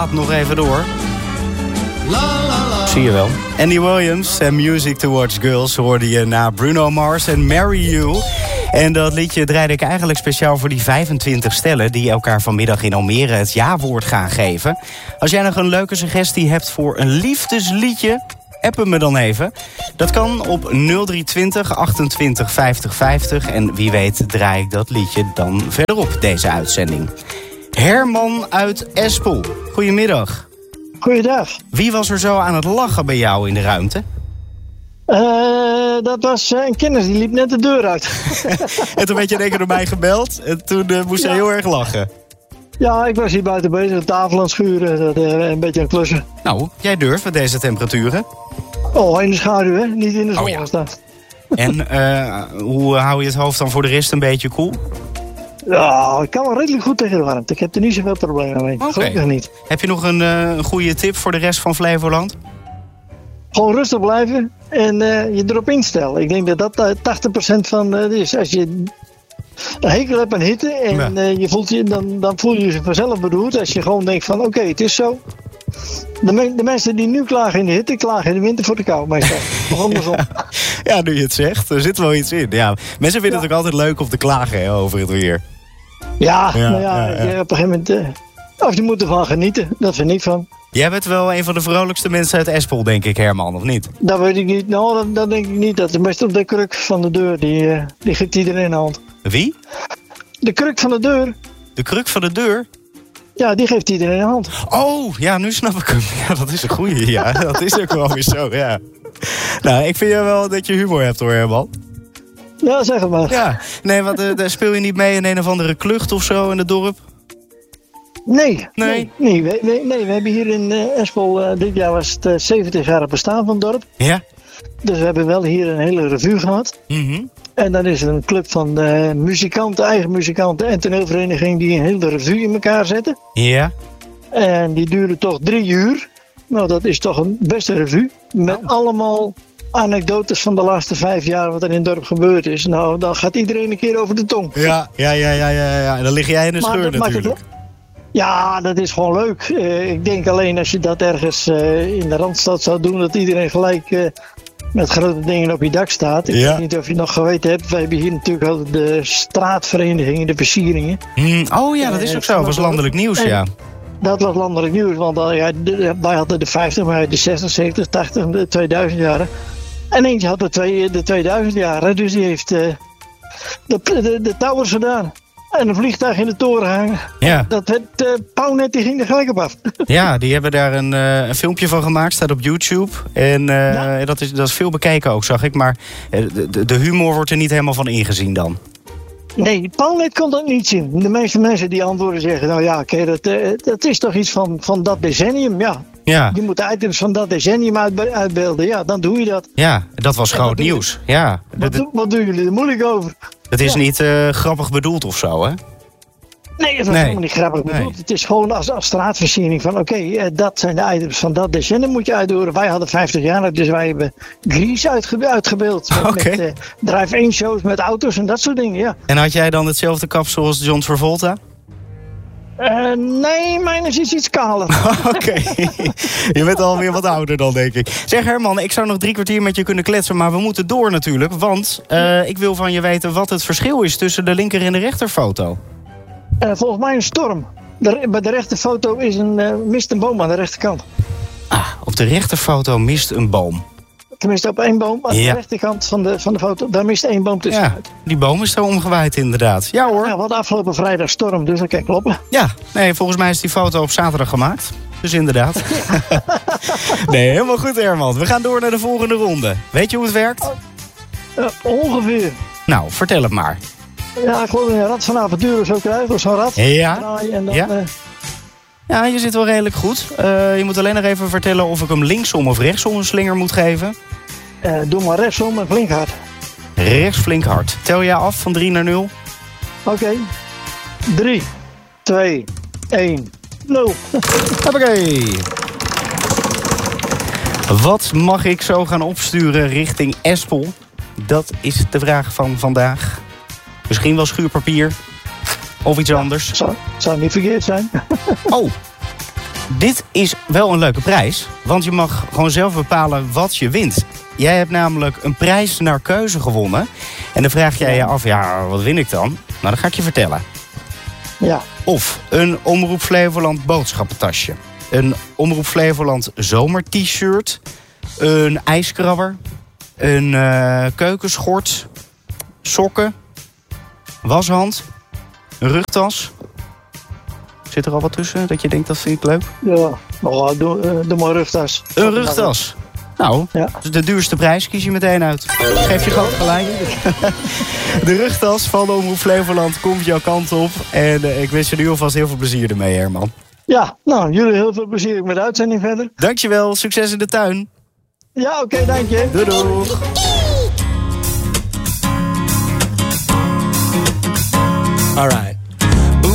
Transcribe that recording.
gaat nog even door. Zie je wel. Andy Williams en Music Towards Girls hoorde je na Bruno Mars en Marry You. En dat liedje draaide ik eigenlijk speciaal voor die 25 stellen... die elkaar vanmiddag in Almere het ja-woord gaan geven. Als jij nog een leuke suggestie hebt voor een liefdesliedje... app me dan even. Dat kan op 0320 28 50 50. En wie weet draai ik dat liedje dan verderop deze uitzending. Herman uit Espel. Goedemiddag. Goeiedag. Wie was er zo aan het lachen bij jou in de ruimte? Dat was een kennis, die liep net de deur uit. En toen werd je in één keer door mij gebeld. En toen moest hij heel erg lachen. Ja, ik was hier buiten bezig, de tafel aan het schuren. Een beetje aan het klussen. Nou, jij durft met deze temperaturen. Oh, in de schaduw, hè? Niet in de zon. Oh, ja. Staan. En hoe hou je het hoofd dan voor de rest een beetje koel? Ja, ik kan wel redelijk goed tegen de warmte. Ik heb er niet zoveel problemen mee. Okay. Gelukkig niet. Heb je nog een goede tip voor de rest van Flevoland? Gewoon rustig blijven en je erop instellen. Ik denk dat 80% van is. Als je een hekel hebt aan hitte en je voelt dan voel je je vanzelf beroerd. Als je gewoon denkt van oké, het is zo. De mensen die nu klagen in de hitte, klagen in de winter voor de kou meestal. Of andersom. Ja, nu je het zegt, er zit wel iets in. Ja, mensen vinden het ook altijd leuk om te klagen hè, over het weer. Ja. Je op een gegeven moment... of je moet ervan genieten, dat vind ik van. Jij bent wel een van de vrolijkste mensen uit Espel, denk ik, Herman, of niet? Dat weet ik niet. Nou, dat denk ik niet. Dat is meestal de kruk van de deur. Die geeft iedereen in de hand. Wie? De kruk van de deur. De kruk van de deur? Ja, die geeft iedereen in de hand. Oh, ja, nu snap ik hem. Ja, dat is een goeie. Ja, dat is ook wel weer zo, ja. Nou, ik vind wel dat je humor hebt hoor, Herman. Ja, zeg het maar. Ja, nee, want daar speel je niet mee in een of andere klucht of zo in het dorp? Nee. We hebben hier in Espel, dit jaar was het 70 jaar bestaan van het dorp. Ja. Dus we hebben wel hier een hele revue gehad. Mm-hmm. En dan is er een club van muzikanten, eigen muzikanten en toneelvereniging die een hele revue in elkaar zetten. Ja. En die duren toch 3 uur. Nou, dat is toch een beste revue. Met allemaal anekdotes van de laatste 5 jaar wat er in het dorp gebeurd is. Nou, dan gaat iedereen een keer over de tong. Ja. En dan lig jij in de scheur natuurlijk. Ja, dat is gewoon leuk. Ik denk alleen als je dat ergens in de Randstad zou doen, dat iedereen gelijk met grote dingen op je dak staat. Ik weet niet of je nog geweten hebt, we hebben hier natuurlijk ook de straatverenigingen, de versieringen. Oh ja, dat is ook zo. Dat was landelijk nieuws, ja. Dat was landelijk nieuws, want wij hadden de 50, maar de 60, 70, 80, de 2000 jaren. En eentje had de 2000 jaren, dus die heeft de towers gedaan. En een vliegtuig in de toren hangen. Ja. Dat het Pauwnet die ging er gelijk op af. Ja, die hebben daar een filmpje van gemaakt. Staat op YouTube. En dat is veel bekeken ook, zag ik. Maar de humor wordt er niet helemaal van ingezien dan. Nee, Pauwnet kon dat niet zien. De meeste mensen die antwoorden zeggen... nou ja, dat is toch iets van dat decennium, ja. Je moet de items van dat decennium uitbeelden. Ja, dan doe je dat. Ja, dat was groot nieuws. Ja. Wat doen jullie er moeilijk over? Het is niet grappig bedoeld of zo, hè? Nee, het was helemaal niet grappig bedoeld. Nee. Het is gewoon als straatversiering van... oké, dat zijn de items van dat decennium moet je uitdoen. Wij hadden 50 jaar, dus wij hebben Grease uitgebeeld. Met drive-in shows met auto's en dat soort dingen, ja. En had jij dan hetzelfde kapsel als John Travolta? Nee, mijn is iets kaler. Oké. Je bent alweer wat ouder dan, denk ik. Zeg Herman, ik zou nog 3 kwartier met je kunnen kletsen... maar we moeten door natuurlijk, want ik wil van je weten... wat het verschil is tussen de linker en de rechterfoto. Volgens mij een storm. Bij de rechterfoto mist een boom aan de rechterkant. Ah, op de rechterfoto mist een boom. Tenminste op 1 boom aan de rechterkant van de foto. Daar mist 1 boom tussen. Ja, die boom is zo omgewaaid inderdaad. Ja hoor. Ja, we hadden afgelopen vrijdag storm, dus dat kan kloppen. Ja, nee, volgens mij is die foto op zaterdag gemaakt. Dus inderdaad. Nee, helemaal goed Herman. We gaan door naar de volgende ronde. Weet je hoe het werkt? Ongeveer. Nou, vertel het maar. Ja, ik geloof dat je een rad van avontuur of zo krijgt. Of zo'n rad. Ja. En dan, ja, je zit wel redelijk goed. Je moet alleen nog even vertellen of ik hem linksom of rechtsom een slinger moet geven. Doe maar rechtsom en flink hard. Rechts flink hard. Tel jij af van 3 naar 0? Oké. 3, 2, 1, 0. Hoppakee. Wat mag ik zo gaan opsturen richting Espel? Dat is de vraag van vandaag. Misschien wel schuurpapier. Of iets anders. Zou niet verkeerd zijn. Oh. Dit is wel een leuke prijs, want je mag gewoon zelf bepalen wat je wint. Jij hebt namelijk een prijs naar keuze gewonnen. En dan vraag jij je af, wat win ik dan? Nou, dat ga ik je vertellen. Ja. Of een Omroep Flevoland boodschappentasje. Een Omroep Flevoland zomer-t-shirt. Een ijskrabber. Een keukenschort. Sokken. Washand. Een rugtas. Zit er al wat tussen dat je denkt, dat vind ik leuk? Ja, doe maar een rugtas. Een rugtas. Nou, de duurste prijs kies je meteen uit. Geef je groot gelijk. De rugtas van de Omroep Flevoland komt jouw kant op. En ik wens je nu alvast heel veel plezier ermee, Herman. Ja, nou, jullie heel veel plezier met de uitzending verder. Dankjewel, succes in de tuin. Ja, oké, dank je. Doei doeg. All right.